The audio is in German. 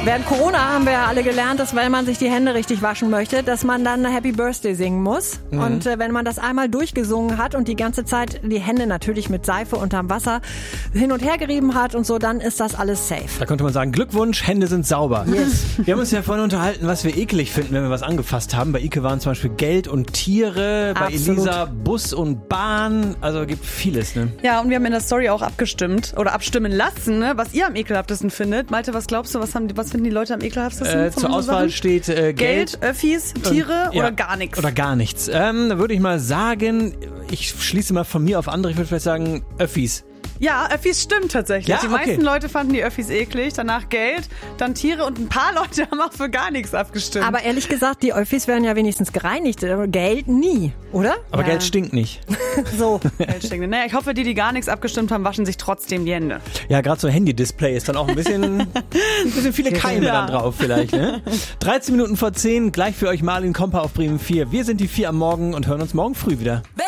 Während Corona haben wir ja alle gelernt, dass wenn man sich die Hände richtig waschen möchte, dass man dann Happy Birthday singen muss. Und wenn man das einmal durchgesungen hat und die ganze Zeit die Hände natürlich mit Seife unterm Wasser hin und her gerieben hat und so, dann ist das alles safe. Da könnte man sagen, Glückwunsch, Hände sind sauber. Yes. Wir haben uns ja vorhin unterhalten, was wir eklig finden, wenn wir was angefasst haben. Bei Ike waren zum Beispiel Geld und Tiere, bei Absolut. Elisa Bus und Bahn. Also gibt vieles, ne? Ja, und wir haben in der Story auch abgestimmt oder abstimmen lassen, ne, was ihr am ekelhaftesten findet. Malte, was glaubst du, was finden die Leute am ekelhaftesten? Zur Auswahl steht Geld, Öffis, Tiere oder gar nichts? Oder gar nichts. Da würde ich mal sagen, ich schließe mal von mir auf andere, ich würde vielleicht sagen Öffis. Ja, Öffis stimmt tatsächlich. Ja, die okay. meisten Leute fanden die Öffis eklig, danach Geld, dann Tiere und ein paar Leute haben auch für gar nichts abgestimmt. Aber ehrlich gesagt, die Öffis werden ja wenigstens gereinigt. Geld nie, oder? Aber Geld stinkt nicht. So. Geld stinkt. Naja, ich hoffe, die gar nichts abgestimmt haben, waschen sich trotzdem die Hände. Ja, gerade so Handy-Display ist dann auch ein bisschen viele Keime Ja. dann drauf vielleicht, ne? 13 Minuten vor 10, gleich für euch Marlin Kompa auf Bremen 4. Wir sind die 4 am Morgen und hören uns morgen früh wieder.